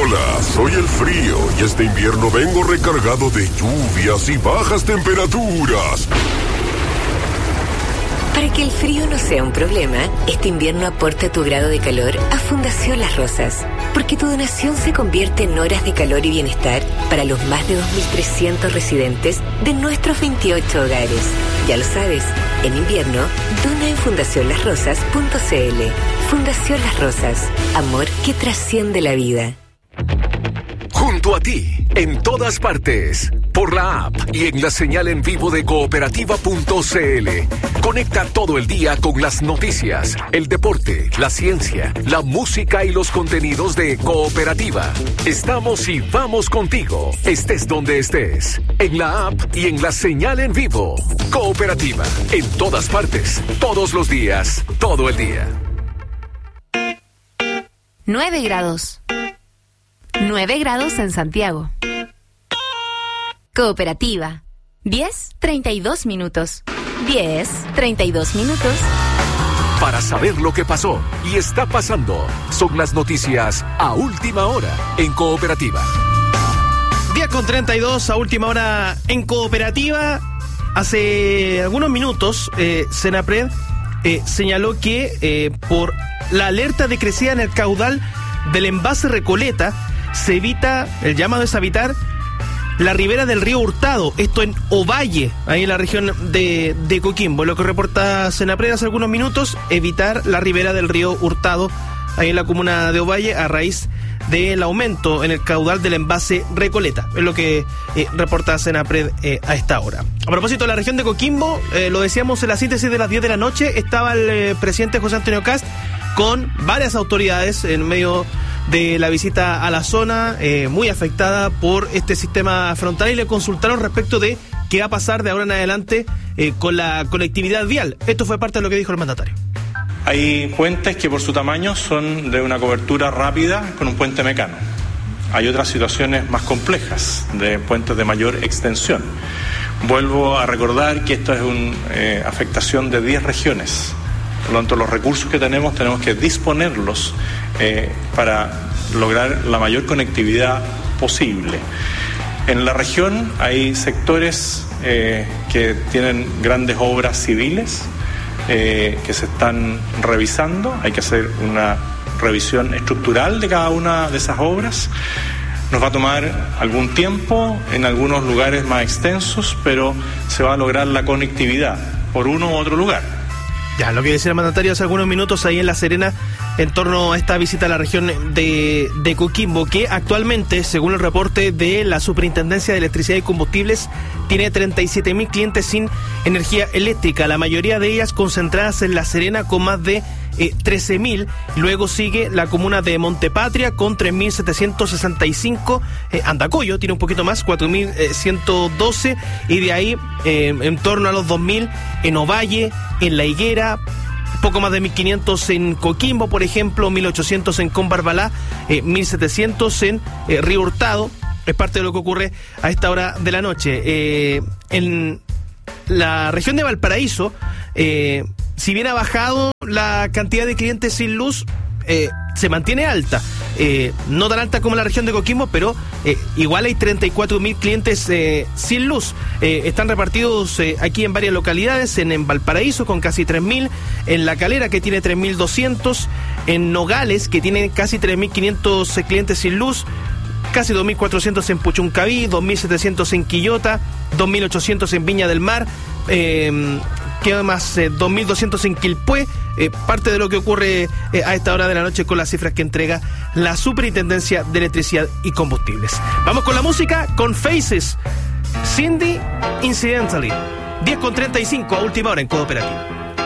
Hola, soy el frío y este invierno vengo recargado de lluvias y bajas temperaturas. Para que el frío no sea un problema, este invierno aporta tu grado de calor a Fundación Las Rosas, porque tu donación se convierte en horas de calor y bienestar para los más de 2.300 residentes de nuestros 28 hogares. Ya lo sabes, en invierno, dona en fundacionlasrosas.cl. Fundación Las Rosas, amor que trasciende la vida. Junto a ti, en todas partes, por la app y en la señal en vivo de cooperativa.cl. Conecta todo el día con las noticias, el deporte, la ciencia, la música y los contenidos de Cooperativa. Estamos y vamos contigo, estés donde estés, en la app y en la señal en vivo. Cooperativa, en todas partes, todos los días, todo el día. 9 grados. 9 grados en Santiago. Cooperativa. 10:32 minutos. 10:32 minutos. Para saber lo que pasó y está pasando, son las noticias a última hora en Cooperativa. 10:32 a última hora en Cooperativa. Hace algunos minutos, Senapred señaló que por la alerta de crecida en el caudal del embalse Recoleta, se evita, el llamado es evitar la ribera del río Hurtado, esto en Ovalle, ahí en la región de Coquimbo. Lo que reporta Senapred hace algunos minutos, evitar la ribera del río Hurtado, ahí en la comuna de Ovalle, a raíz del aumento en el caudal del embalse Recoleta. Es lo que reporta Senapred a esta hora. A propósito de la región de Coquimbo, lo decíamos en la síntesis de las 10 de la noche, estaba el presidente José Antonio Kast con varias autoridades en medio de la visita a la zona muy afectada por este sistema frontal, y le consultaron respecto de qué va a pasar de ahora en adelante con la conectividad vial. Esto fue parte de lo que dijo el mandatario. Hay puentes que por su tamaño son de una cobertura rápida con un puente mecano. Hay otras situaciones más complejas de puentes de mayor extensión. Vuelvo a recordar que esto es una afectación de 10 regiones. Por lo tanto, los recursos que tenemos que disponerlos para lograr la mayor conectividad posible. En la región hay sectores que tienen grandes obras civiles que se están revisando. Hay que hacer una revisión estructural de cada una de esas obras. Nos va a tomar algún tiempo, en algunos lugares más extensos, pero se va a lograr la conectividad por uno u otro lugar. Ya, lo que decía el mandatario hace algunos minutos ahí en La Serena en torno a esta visita a la región de Coquimbo, que actualmente, según el reporte de la Superintendencia de Electricidad y Combustibles, tiene 37.000 clientes sin energía eléctrica, la mayoría de ellas concentradas en La Serena con más de 13.000. Luego sigue la comuna de Montepatria con 3.765. Andacoyo tiene un poquito más, 4.112. Y de ahí en torno a los 2.000 en Ovalle, en La Higuera, poco más de 1.500 en Coquimbo, por ejemplo, 1.800 en Combarbalá, 1.700 en Río Hurtado. Es parte de lo que ocurre a esta hora de la noche. En la región de Valparaíso, si bien ha bajado la cantidad de clientes sin luz, se mantiene alta. No tan alta como la región de Coquimbo, pero igual hay 34.000 clientes sin luz. Están repartidos aquí en varias localidades, en Valparaíso con casi 3.000, en La Calera que tiene 3.200, en Nogales que tiene casi 3.500 clientes sin luz, casi 2.400 en Puchuncaví, 2.700 en Quillota, 2.800 en Viña del Mar, queda más 2.200 en Quilpué. Parte de lo que ocurre a esta hora de la noche con las cifras que entrega la Superintendencia de Electricidad y Combustibles. Vamos con la música, con Faces, Cindy Incidentally. 10:35 a última hora en Cooperativa.